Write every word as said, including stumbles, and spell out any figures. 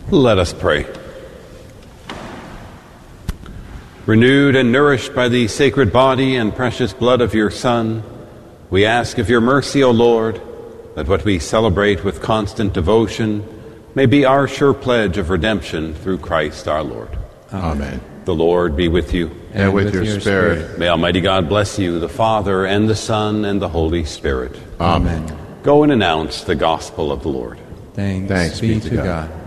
Let us pray. Renewed and nourished by the sacred body and precious blood of your Son, we ask of your mercy, O Lord, that what we celebrate with constant devotion may be our sure pledge of redemption through Christ our Lord. Amen. The Lord be with you. And, and with, with your, your spirit. spirit. May Almighty God bless you, the Father, and the Son, and the Holy Spirit. Amen. Go and announce the gospel of the Lord. Thanks, Thanks be, be to to God. God.